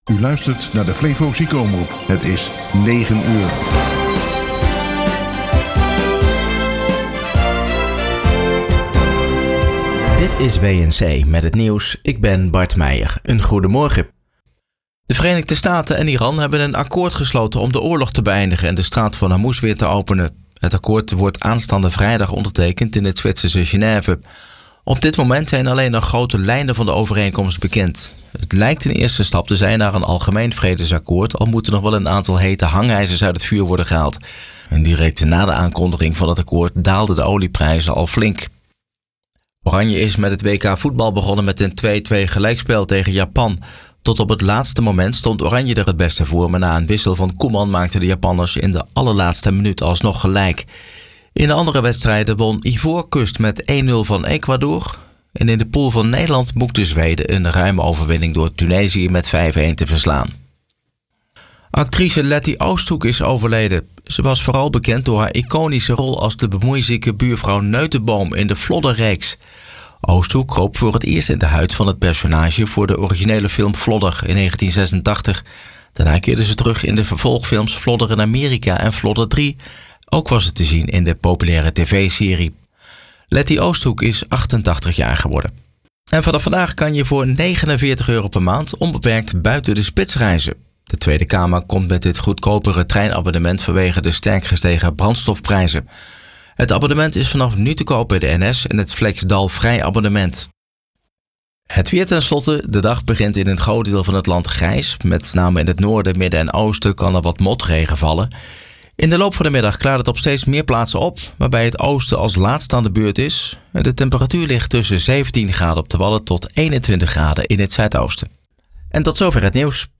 U luistert naar de Flevo Ziekenomroep. Het is 9 uur. Dit is WNC met het nieuws. Ik ben Bart Meijer. Een goedemorgen. De Verenigde Staten en Iran hebben een akkoord gesloten om de oorlog te beëindigen en de straat van Hormuz weer te openen. Het akkoord wordt aanstaande vrijdag ondertekend in het Zwitserse Genève. Op dit moment zijn alleen nog grote lijnen van de overeenkomst bekend. Het lijkt een eerste stap te zijn naar een algemeen vredesakkoord, al moeten nog wel een aantal hete hangijzers uit het vuur worden gehaald. En direct na de aankondiging van het akkoord daalden de olieprijzen al flink. Oranje is met het WK voetbal begonnen met een 2-2 gelijkspel tegen Japan. Tot op het laatste moment stond Oranje er het beste voor, maar na een wissel van Koeman maakten de Japanners in de allerlaatste minuut alsnog gelijk. In de andere wedstrijden won Ivoorkust met 1-0 van Ecuador. En in de pool van Nederland boekte Zweden een ruime overwinning door Tunesië met 5-1 te verslaan. Actrice Letty Oosthoek is overleden. Ze was vooral bekend door haar iconische rol als de bemoeizieke buurvrouw Neutenboom in de Flodder-reeks. Oosthoek kroop voor het eerst in de huid van het personage voor de originele film Flodder in 1986. Daarna keerde ze terug in de vervolgfilms Flodder in Amerika en Flodder 3. Ook was het te zien in de populaire tv-serie. Letty Oosthoek is 88 jaar geworden. En vanaf vandaag kan je voor €49 per maand onbeperkt buiten de spits reizen. De Tweede Kamer komt met dit goedkopere treinabonnement vanwege de sterk gestegen brandstofprijzen. Het abonnement is vanaf nu te koop bij de NS en het Flexdal vrij abonnement. Het weer tenslotte. De dag begint in een groot deel van het land grijs. Met name in het noorden, midden en oosten kan er wat motregen vallen. In de loop van de middag klaart het op steeds meer plaatsen op, waarbij het oosten als laatste aan de beurt is. En de temperatuur ligt tussen 17 graden op de Wadden tot 21 graden in het zuidoosten. En tot zover het nieuws.